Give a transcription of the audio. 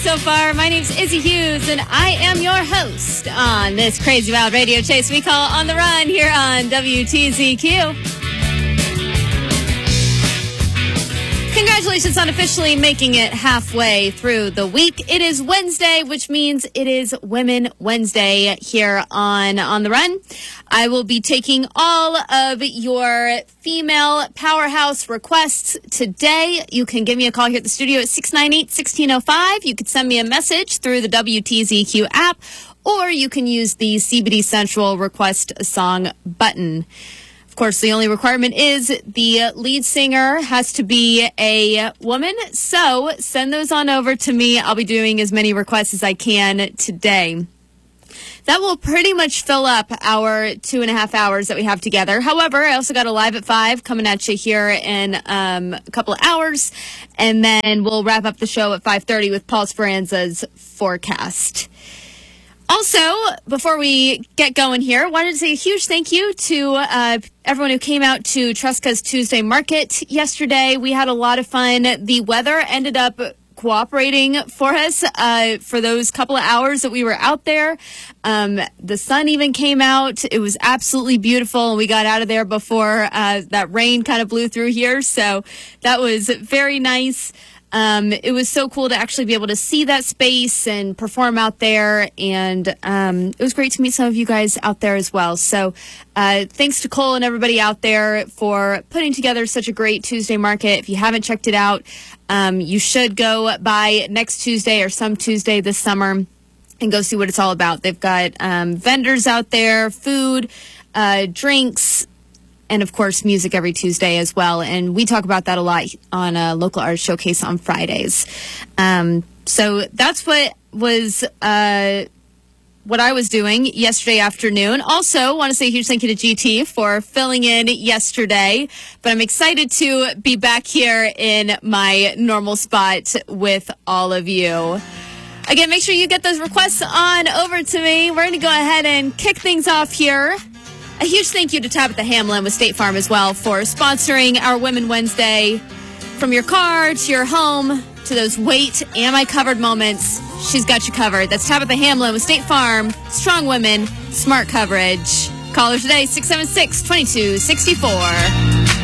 so far. My name's Izzy Hughes, and I am your host on this crazy wild radio chase we call On the Run here on WTZQ. Congratulations on officially making it halfway through the week. It is Wednesday, which means it is Women Wednesday here on the Run. I will be taking all of your female powerhouse requests today. You can give me a call here at the studio at 698-1605. You could send me a message through the WTZQ app, or you can use the CBD Central request a song button. Of course, the only requirement is the lead singer has to be a woman. So send those on over to me. I'll be doing as many requests as I can today. That will pretty much fill up our 2.5 hours that we have together. However, I also got a Live at 5 coming at you here in a couple of hours. And then we'll wrap up the show at 5:30 with Paul Speranza's forecast. Also, before we get going here, I wanted to say a huge thank you to everyone who came out to Tresca's Tuesday Market yesterday. We had a lot of fun. The weather ended up cooperating for us for those couple of hours that we were out there. The sun even came out. It was absolutely beautiful. We got out of there before that rain kind of blew through here, so that was very nice. It was so cool to actually be able to see that space and perform out there, and it was great to meet some of you guys out there as well. So thanks to Cole and everybody out there for putting together such a great Tuesday market. If you haven't checked it out, you should go by next Tuesday or some Tuesday this summer and go see what it's all about. They've got vendors out there, food, drinks, and, of course, music every Tuesday as well. And we talk about that a lot on a Local Arts Showcase on Fridays. So that's what I was doing yesterday afternoon. Also, want to say a huge thank you to GT for filling in yesterday. But I'm excited to be back here in my normal spot with all of you. Again, make sure you get those requests on over to me. We're going to go ahead and kick things off here. A huge thank you to Tabitha Hamlin with State Farm as well for sponsoring our Women Wednesday. From your car to your home to those wait, am I covered moments, she's got you covered. That's Tabitha Hamlin with State Farm. Strong women, smart coverage. Call her today, 676-2264.